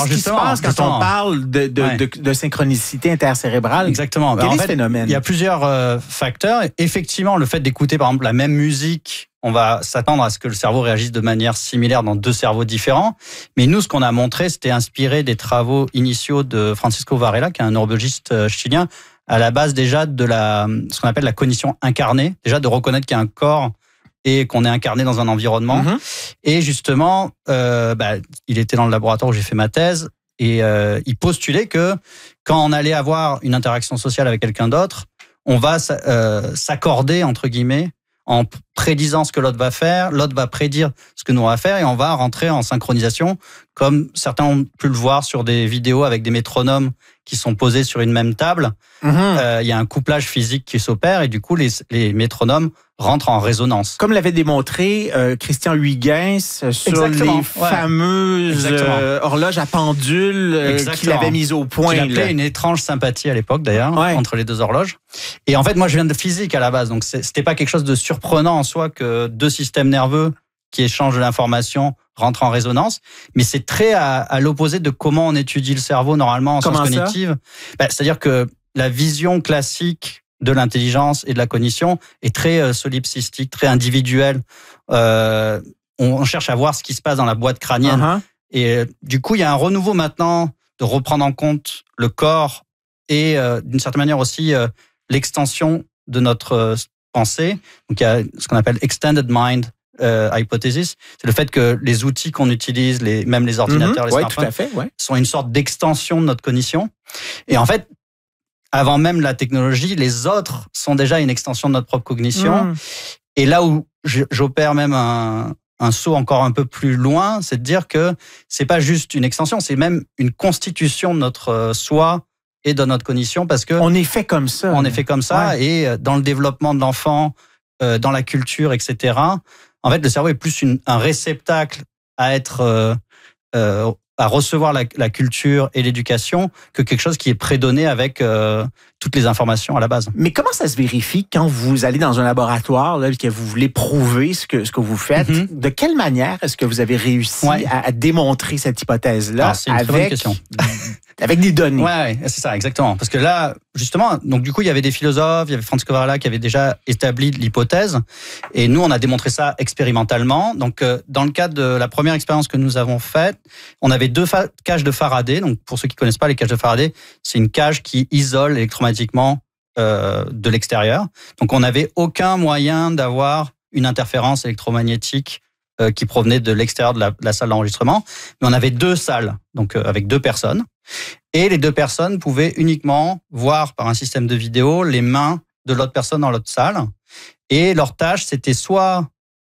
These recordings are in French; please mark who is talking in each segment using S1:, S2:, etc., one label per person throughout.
S1: Qu'est-ce qui se passe quand on parle de synchronicité intercérébrale?
S2: Exactement.
S1: Quel est ce phénomène?
S2: Il y a plusieurs facteurs. Effectivement, le fait d'écouter, par exemple, la même musique, on va s'attendre à ce que le cerveau réagisse de manière similaire dans deux cerveaux différents. Mais nous, ce qu'on a montré, c'était inspiré des travaux initiaux de Francisco Varela, qui est un neurologiste chilien, à la base déjà de ce qu'on appelle la cognition incarnée, déjà de reconnaître qu'il y a un corps et qu'on est incarné dans un environnement. Et justement, il était dans le laboratoire où j'ai fait ma thèse et il postulait que quand on allait avoir une interaction sociale avec quelqu'un d'autre, on va s'accorder, entre guillemets, en prédisant ce que l'autre va faire, l'autre va prédire ce que nous on va faire et on va rentrer en synchronisation, comme certains ont pu le voir sur des vidéos avec des métronomes qui sont posés sur une même table. Il y a un couplage physique qui s'opère et du coup les métronomes rentrent en résonance.
S1: Comme l'avait démontré Christian Huygens sur les fameuses horloges à pendule qu'il avait mises au point.
S2: Il appelait une étrange sympathie à l'époque d'ailleurs, entre les deux horloges. Et en fait, moi je viens de physique à la base, donc c'était pas quelque chose de surprenant en soi que deux systèmes nerveux qui échangent de l'information rentrent en résonance, mais c'est très à l'opposé de comment on étudie le cerveau normalement en sciences cognitives. C'est-à-dire que la vision classique de l'intelligence et de la cognition est très solipsistique, très individuelle. On cherche à voir ce qui se passe dans la boîte crânienne. Et du coup, il y a un renouveau maintenant de reprendre en compte le corps et d'une certaine manière aussi l'extension de notre pensée. Donc il y a ce qu'on appelle extended mind hypothesis. C'est le fait que les outils qu'on utilise, même les ordinateurs, les smartphones, sont une sorte d'extension de notre cognition. Et en fait, avant même la technologie, les autres sont déjà une extension de notre propre cognition. Et là où j'opère même un saut encore un peu plus loin, c'est de dire que c'est pas juste une extension, c'est même une constitution de notre soi et de notre cognition, parce que
S1: on est fait comme ça.
S2: On est fait comme ça, et dans le développement de l'enfant, dans la culture, etc. En fait, le cerveau est plus un réceptacle à être à recevoir la culture et l'éducation que quelque chose qui est prédonné avec toutes les informations à la base.
S1: Mais comment ça se vérifie quand vous allez dans un laboratoire là, et que vous voulez prouver ce que vous faites? De quelle manière est-ce que vous avez réussi à démontrer cette hypothèse-là?
S2: C'est une très bonne question.
S1: Avec des données.
S2: Ouais, c'est ça, exactement. Parce que là, justement, donc du coup, il y avait des philosophes, il y avait Francisco Varela qui avait déjà établi l'hypothèse, et nous, on a démontré ça expérimentalement. Donc, dans le cadre de la première expérience que nous avons faite, on avait deux cages de Faraday. Donc, pour ceux qui connaissent pas les cages de Faraday, c'est une cage qui isole électromagnétiquement de l'extérieur. Donc, on n'avait aucun moyen d'avoir une interférence électromagnétique qui provenait de l'extérieur de la salle d'enregistrement. Mais on avait deux salles, donc avec deux personnes. Et les deux personnes pouvaient uniquement voir par un système de vidéo les mains de l'autre personne dans l'autre salle. Et leur tâche, c'était soit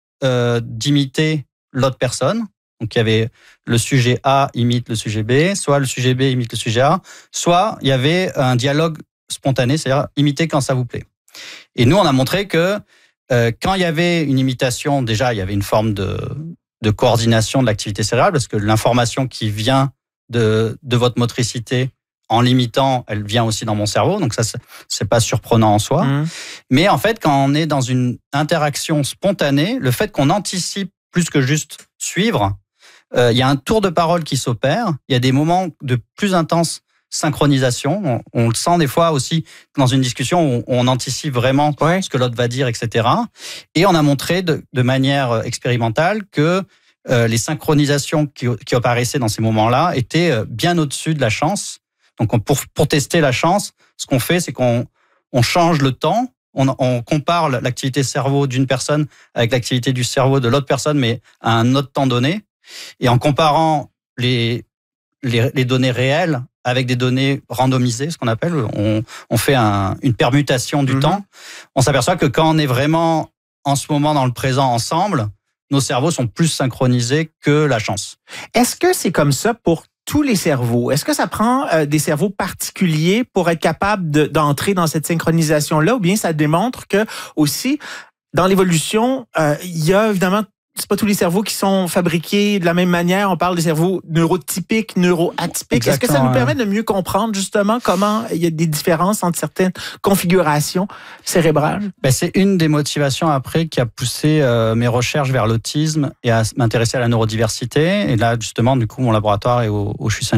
S2: d'imiter l'autre personne. Donc, il y avait le sujet A imite le sujet B, soit le sujet B imite le sujet A, soit il y avait un dialogue spontané, c'est-à-dire imiter quand ça vous plaît. Et nous, on a montré que quand il y avait une imitation, déjà, il y avait une forme de coordination de l'activité cérébrale, parce que l'information qui vient de votre motricité, en l'imitant, elle vient aussi dans mon cerveau, donc ça, c'est pas surprenant en soi. Mais en fait, quand on est dans une interaction spontanée, le fait qu'on anticipe plus que juste suivre, il y a un tour de parole qui s'opère, il y a des moments de plus intense synchronisation, on le sent des fois aussi dans une discussion où on anticipe vraiment ce que l'autre va dire, etc. Et on a montré de manière expérimentale que les synchronisations qui apparaissaient dans ces moments-là étaient bien au-dessus de la chance. Donc, pour tester la chance, ce qu'on fait, c'est qu'on change le temps, on compare l'activité cerveau d'une personne avec l'activité du cerveau de l'autre personne, mais à un autre temps donné. Et en comparant les données réelles avec des données randomisées, ce qu'on appelle, on fait une permutation du temps. On s'aperçoit que quand on est vraiment en ce moment dans le présent ensemble, nos cerveaux sont plus synchronisés que la chance.
S1: Est-ce que c'est comme ça pour tous les cerveaux? Est-ce que ça prend des cerveaux particuliers pour être capable d'entrer dans cette synchronisation-là, ou bien ça démontre que aussi, dans l'évolution, il y a évidemment, c'est pas tous les cerveaux qui sont fabriqués de la même manière. On parle des cerveaux neurotypiques, neuroatypiques. Est-ce que ça nous permet de mieux comprendre justement comment il y a des différences entre certaines configurations cérébrales?
S2: C'est une des motivations après qui a poussé mes recherches vers l'autisme et à m'intéresser à la neurodiversité. Et là, justement, du coup, mon laboratoire est au CHU